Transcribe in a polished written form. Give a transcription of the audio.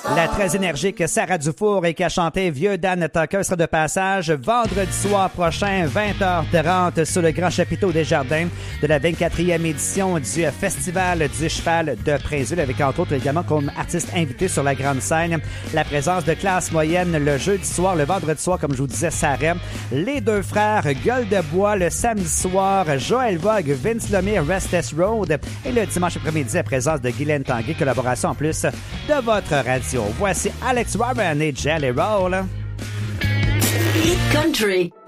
La très énergique Sarah Dufour et qui a chanté Vieux Dan Tucker sera de passage vendredi soir prochain, 20h30, sur le grand chapiteau des Jardins de la 24e édition du Festival du Cheval de Prézul, avec entre autres également comme artiste invité sur la grande scène la présence de Classe Moyenne le jeudi soir, le vendredi soir, comme je vous disais, Sarah, les deux frères Gueule de Bois le samedi soir, Joël Vogue, Vince Lemire, Restless Road, et le dimanche après-midi, la présence de Guylaine Tanguay, collaboration en plus de votre radio. Voici Alex Warren et Jelly Roll. Hit Country.